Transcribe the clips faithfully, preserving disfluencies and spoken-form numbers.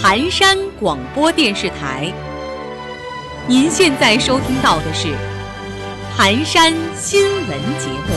盘山广播电视台，您现在收听到的是盘山新闻节目。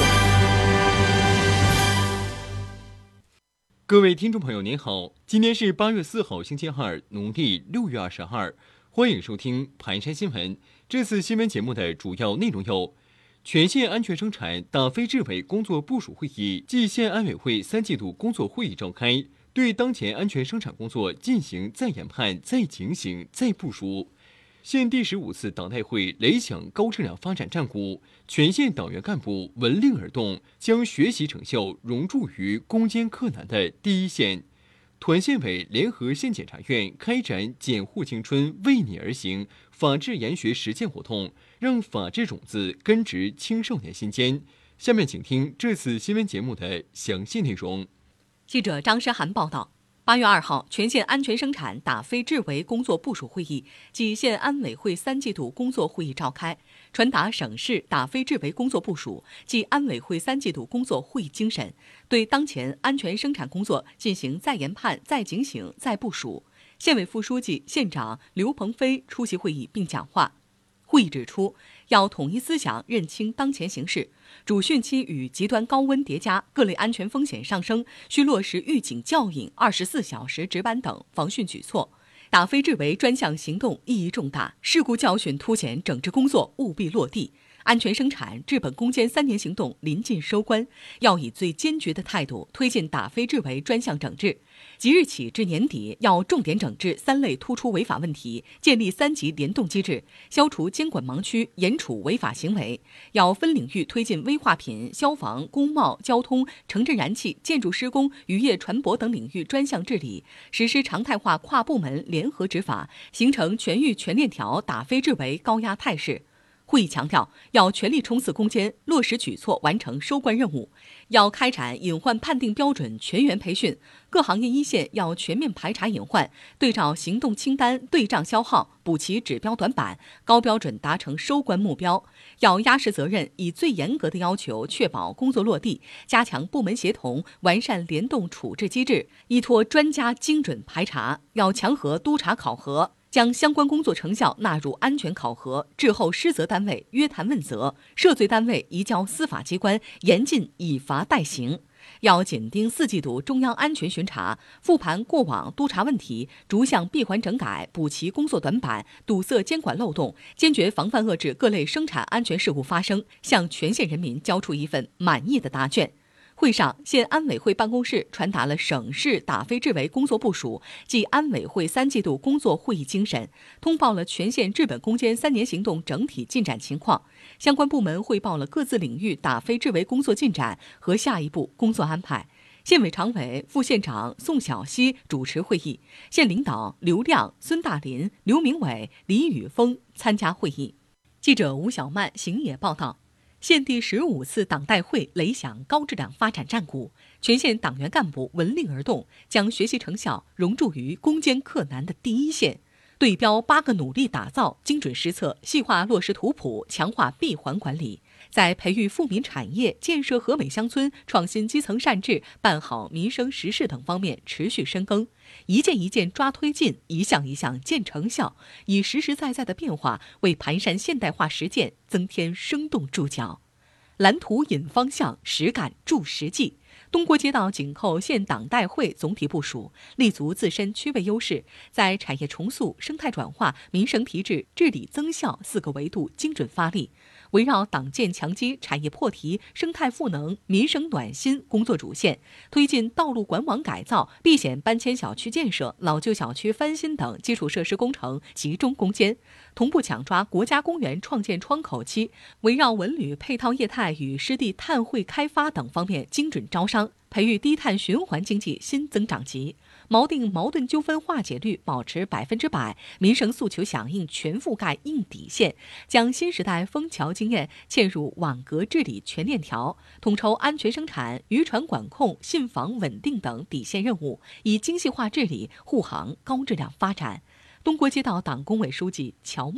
各位听众朋友您好，今天是八月四号星期二，农历六月二十二，欢迎收听盘山新闻。这次新闻节目的主要内容有：全县安全生产打非治委工作部署会议暨县安委会三季度工作会议召开，对当前安全生产工作进行再研判、再警醒、再部署。县第十五次党代会擂响高质量发展战鼓，全县党员干部闻令而动，将学习成效融入于攻坚克难的第一线。团县委联合县检察院开展检护青春为你而行法治研学实践活动，让法治种子根植青少年心间。下面请听这次新闻节目的详细内容。 记者张诗涵报道，八月二号，全县安全生产打非治委工作部署会议暨县安委会三季度工作会议召开，传达省市打非治委工作部署暨安委会三季度工作会议精神，对当前安全生产工作进行再研判、再警醒、再部署。县委副书记、县长刘鹏飞出席会议并讲话。会议指出，要统一思想，认清当前形势，主汛期与极端高温叠加，各类安全风险上升，需落实预警教引、二十四小时值班等防汛举措。打非治委专项行动意义重大，事故教训凸显整治工作务必落地。安全生产治本攻坚三年行动临近收官，要以最坚决的态度推进打非治委专项整治。即日起至年底，要重点整治三类突出违法问题，建立三级联动机制，消除监管盲区，严处违法行为。要分领域推进危化品、消防、工贸、交通、城镇燃气、建筑施工、渔业船舶等领域专项治理，实施常态化跨部门联合执法，形成全域全链条打非治委高压态势。会议强调，要全力冲刺攻坚，落实举措完成收官任务。要开展隐患判定标准全员培训，各行业一线要全面排查隐患，对照行动清单对账消耗，补齐指标短板，高标准达成收官目标。要压实责任，以最严格的要求确保工作落地，加强部门协同，完善联动处置机制，依托专家精准排查。要强核督查考核，将相关工作成效纳入安全考核，滞后失责单位约谈问责，涉罪单位移交司法机关，严禁以罚代行。要紧盯四季度中央安全巡查，复盘过往督查问题，逐项闭环整改，补齐工作短板，堵塞监管漏洞，坚决防范遏制各类生产安全事故发生，向全县人民交出一份满意的答卷。会上，县安委会办公室传达了省市打非治委工作部署暨安委会三季度工作会议精神，通报了全县治本攻坚三年行动整体进展情况。相关部门汇报了各自领域打非治委工作进展和下一步工作安排。县委常委、副县长宋晓溪主持会议，县领导刘亮、孙大林、刘明伟、李宇峰参加会议。记者吴小曼、邢野报道。县第十五次党代会擂响高质量发展战鼓，全县党员干部闻令而动，将学习成效融入于攻坚克难的第一线。对标八个努力打造，精准实测，细化落实图谱，强化闭环管理，在培育富民产业、建设和美乡村、创新基层善治、办好民生实事等方面持续深耕，一件一件抓推进，一项一项见成效，以实实在在的变化为盘山现代化实践增添生动注脚。蓝图引方向，实干助实际。东郭街道紧扣县党代会总体部署，立足自身区位优势，在产业重塑、生态转化、民生提质、治理增效四个维度精准发力，围绕党建强基、产业破题、生态赋能、民生暖心工作主线，推进道路管网改造、避险搬迁小区建设、老旧小区翻新等基础设施工程集中攻坚，同步抢抓国家公园创建窗口期，围绕文旅配套业态与湿地碳汇开发等方面精准招商，培育低碳循环经济新增长极，锚定矛盾纠纷化解率保持百分之百，民生诉求响应全覆盖硬底线，将新时代枫桥经验嵌入网格治理全链条，统筹安全生产、渔船管控、信访稳定等底线任务，以精细化治理护航高质量发展。东郭街道党工委书记乔